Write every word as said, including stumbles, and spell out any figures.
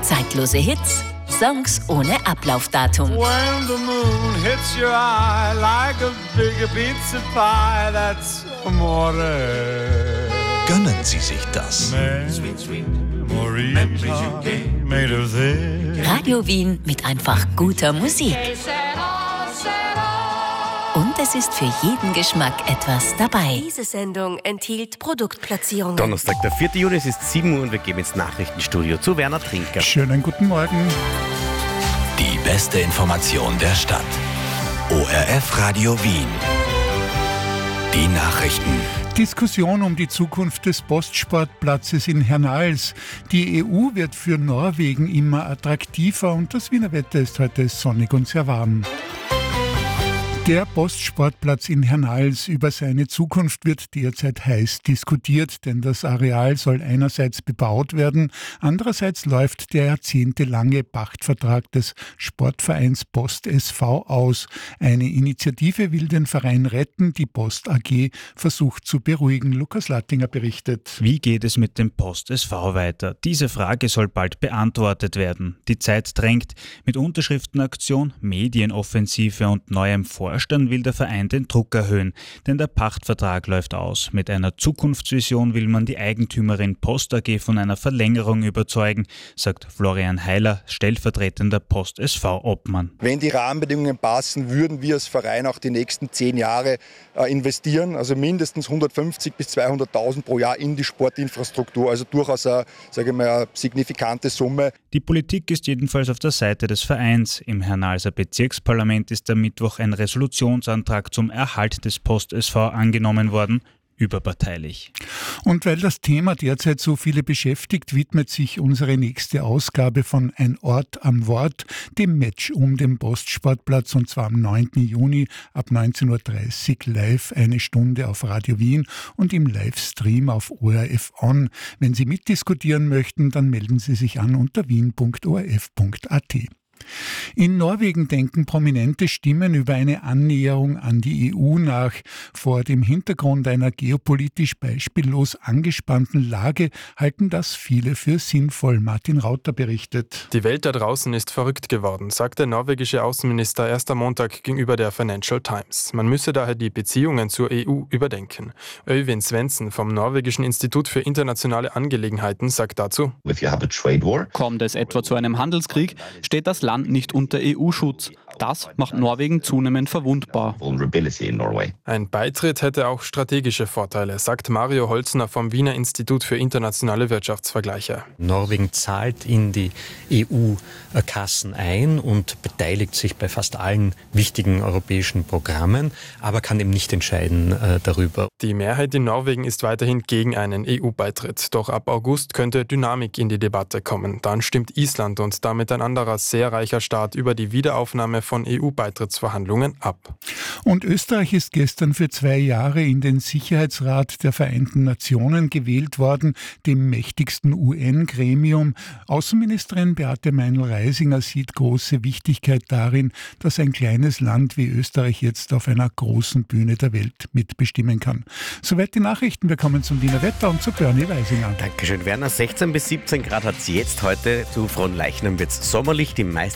Zeitlose Hits, Songs ohne Ablaufdatum. When the moon hits your eye like a big pizza pie, that's amore. Gönnen Sie sich das. Made of this. Radio Wien mit einfach guter Musik. Und es ist für jeden Geschmack etwas dabei. Diese Sendung enthielt Produktplatzierungen. Donnerstag, der vierte Juni, es ist sieben Uhr und wir gehen ins Nachrichtenstudio zu Werner Trinker. Schönen guten Morgen. Die beste Information der Stadt. O R F Radio Wien. Die Nachrichten. Diskussion um die Zukunft des Postsportplatzes in Hernals. Die E U wird für Norwegen immer attraktiver und das Wiener Wetter ist heute sonnig und sehr warm. Der Postsportplatz in Hernals, über seine Zukunft wird derzeit heiß diskutiert, denn das Areal soll einerseits bebaut werden, andererseits läuft der jahrzehntelange Pachtvertrag des Sportvereins Post S V aus. Eine Initiative will den Verein retten, die Post A G versucht zu beruhigen. Lukas Lattinger berichtet. Wie geht es mit dem Post S V weiter? Diese Frage soll bald beantwortet werden. Die Zeit drängt. Mit Unterschriftenaktion, Medienoffensive und neuem Vorschlag Dann will der Verein den Druck erhöhen, denn der Pachtvertrag läuft aus. Mit einer Zukunftsvision will man die Eigentümerin Post A G von einer Verlängerung überzeugen, sagt Florian Heiler, stellvertretender Post S V-Obmann. Wenn die Rahmenbedingungen passen, würden wir als Verein auch die nächsten zehn Jahre äh, investieren, also mindestens hundertfünfzig bis zweihunderttausend pro Jahr in die Sportinfrastruktur, also durchaus eine, sage ich mal, eine signifikante Summe. Die Politik ist jedenfalls auf der Seite des Vereins. Im Hernalser Bezirksparlament ist am Mittwoch ein Resolutionsantrag zum Erhalt des Post S V angenommen worden, überparteilich. Und weil das Thema derzeit so viele beschäftigt, widmet sich unsere nächste Ausgabe von Ein Ort am Wort dem Match um den Postsportplatz, und zwar am neunten Juni ab neunzehn Uhr dreißig live eine Stunde auf Radio Wien und im Livestream auf O R F On. Wenn Sie mitdiskutieren möchten, dann melden Sie sich an unter wien punkt o r f punkt a t. In Norwegen denken prominente Stimmen über eine Annäherung an die E U nach. Vor dem Hintergrund einer geopolitisch beispiellos angespannten Lage halten das viele für sinnvoll. Martin Rauter berichtet. Die Welt da draußen ist verrückt geworden, sagt der norwegische Außenminister erst am Montag gegenüber der Financial Times. Man müsse daher die Beziehungen zur E U überdenken. Øyvind Svendsen vom norwegischen Institut für internationale Angelegenheiten sagt dazu: Kommt es etwa zu einem Handelskrieg, steht das Land nicht unter E U-Schutz. Das macht Norwegen zunehmend verwundbar. Ein Beitritt hätte auch strategische Vorteile, sagt Mario Holzner vom Wiener Institut für internationale Wirtschaftsvergleiche. Norwegen zahlt in die E U-Kassen ein und beteiligt sich bei fast allen wichtigen europäischen Programmen, aber kann eben nicht entscheiden äh, darüber. Die Mehrheit in Norwegen ist weiterhin gegen einen E U-Beitritt. Doch ab August könnte Dynamik in die Debatte kommen. Dann stimmt Island und damit ein anderer sehr reicher Staat über die Wiederaufnahme von E U-Beitrittsverhandlungen ab. Und Österreich ist gestern für zwei Jahre in den Sicherheitsrat der Vereinten Nationen gewählt worden, dem mächtigsten U N-Gremium. Außenministerin Beate Meinl-Reisinger sieht große Wichtigkeit darin, dass ein kleines Land wie Österreich jetzt auf einer großen Bühne der Welt mitbestimmen kann. Soweit die Nachrichten. Wir kommen zum Wiener Wetter und zu Bernie Weisinger. Dankeschön, Werner. sechzehn bis siebzehn Grad hat es jetzt heute. Zu Fronleichnam wird es sommerlich. Die meiste